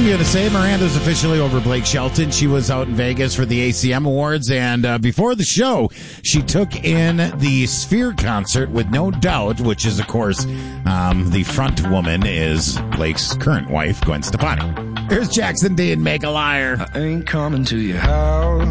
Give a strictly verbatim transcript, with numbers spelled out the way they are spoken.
I'm going to say Miranda's officially over Blake Shelton. She was out in Vegas for the A C M Awards, and uh, before the show, she took in the Sphere concert with No Doubt, which is, of course, um, the front woman is Blake's current wife, Gwen Stefani. Here's Jackson D and Make a Liar. I ain't coming to your house.